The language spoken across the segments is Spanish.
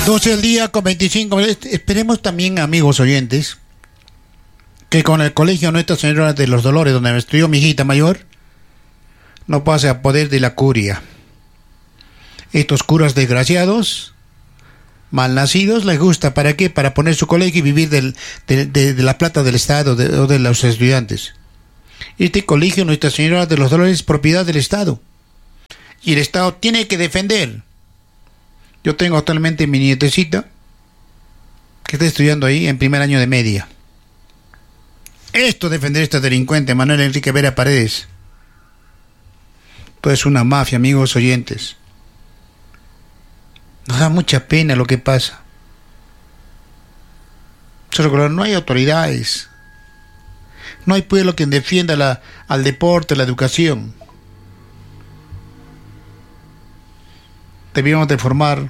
12 del día con 25. Esperemos también, amigos oyentes, que con el colegio Nuestra Señora de los Dolores, donde me estudió mi hijita mayor, no pase a poder de la curia. Estos curas desgraciados, malnacidos, les gusta, ¿para qué? Para poner su colegio y vivir de la plata del Estado o de los estudiantes. Este colegio Nuestra Señora de los Dolores es propiedad del Estado. Y el Estado tiene que defender. Yo tengo actualmente mi nietecita que está estudiando ahí en primer año de media. Esto defender a este delincuente, Manuel Enrique Vera Paredes. Pues es una mafia, amigos oyentes. Nos da mucha pena lo que pasa. Pero no hay autoridades. No hay pueblo quien defienda al deporte, la educación. Debíamos de formar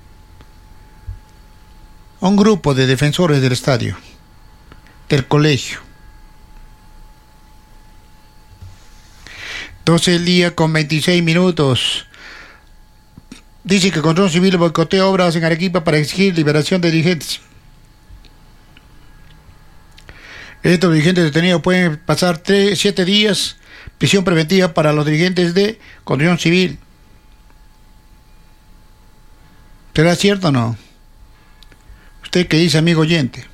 un grupo de defensores del estadio, del colegio. 12 del día con 26 minutos. Dice que Control Civil boicotea obras en Arequipa para exigir liberación de dirigentes. Estos dirigentes detenidos pueden pasar 7 días prisión preventiva para los dirigentes de Control Civil. ¿Será cierto o no? ¿Usted qué dice, amigo oyente?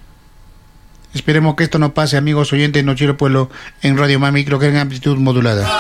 Esperemos que esto no pase, amigos oyentes, Noticiero Pueblo en Radio Mami, creo que en amplitud modulada.